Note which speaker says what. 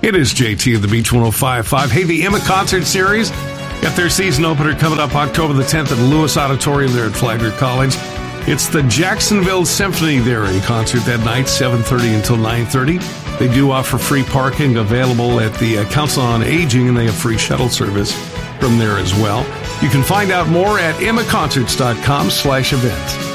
Speaker 1: It is JT of the Beach 105.5. Hey, the Emma Concert Series got their season opener coming up October the 10th at the Lewis Auditorium there at Flagler College. It's the Jacksonville Symphony there in concert that night, 7:30 until 9:30. They do offer free parking available at the Council on Aging, and they have free shuttle service from there as well. You can find out more at emmaconcerts.com/events.